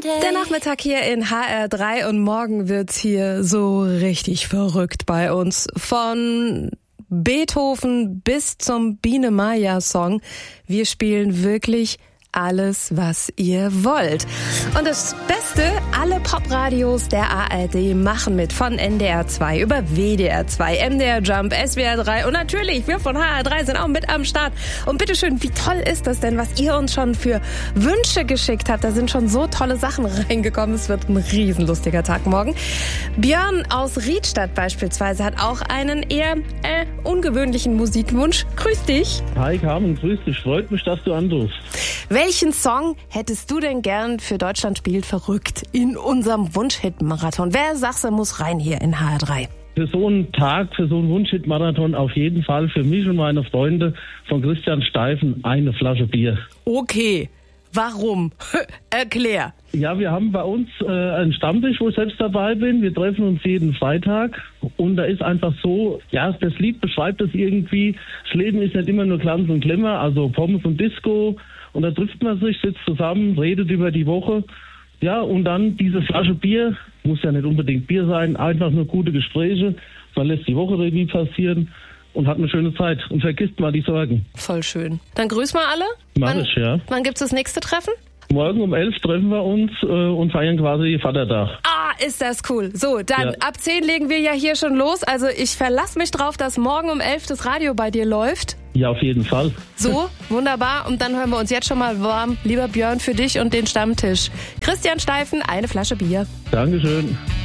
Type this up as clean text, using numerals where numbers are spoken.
Der Nachmittag hier in HR3 und morgen wird's hier so richtig verrückt bei uns. Von Beethoven bis zum Biene Maya Song. Wir spielen wirklich alles, was ihr wollt. Und das Beste, alle Popradios der ARD machen mit. Von NDR 2 über WDR 2, MDR Jump, SWR 3 und natürlich, wir von HR3 sind auch mit am Start. Und bitteschön, wie toll ist das denn, was ihr uns schon für Wünsche geschickt habt? Da sind schon so tolle Sachen reingekommen. Es wird ein riesenlustiger Tag morgen. Björn aus Riedstadt beispielsweise hat auch einen eher ungewöhnlichen Musikwunsch. Grüß dich. Hi Carmen, grüß dich. Freut mich, dass du anrufst. Welchen Song hättest du denn gern für Deutschland spielt verrückt in unserem Wunsch-Hit-Marathon? Wer sagst du, muss rein hier in HR3? Für so einen Tag, für so einen Wunsch-Hit-Marathon auf jeden Fall für mich und meine Freunde von Christian Steifen eine Flasche Bier. Okay, warum? Erklär. Ja, wir haben bei uns einen Stammtisch, wo ich selbst dabei bin. Wir treffen uns jeden Freitag und da ist einfach so, ja, das Lied beschreibt das irgendwie, das Leben ist nicht immer nur Glanz und Glimmer, also Pommes und Disco. Und da trifft man sich, sitzt zusammen, redet über die Woche. Ja, und dann diese Flasche Bier, muss ja nicht unbedingt Bier sein, einfach nur gute Gespräche. Man lässt die Woche Revue passieren und hat eine schöne Zeit und vergisst mal die Sorgen. Voll schön. Dann grüß mal alle. Mach ich, ja. Wann gibt's das nächste Treffen? Morgen um 11 treffen wir uns und feiern quasi Vatertag. Ah, ist das cool. So, dann ab 10 legen wir ja hier schon los. Also ich verlasse mich drauf, dass morgen um 11 das Radio bei dir läuft. Ja, auf jeden Fall. So, wunderbar. Und dann hören wir uns jetzt schon mal warm. Lieber Björn, für dich und den Stammtisch. Christian Steifen, eine Flasche Bier. Dankeschön.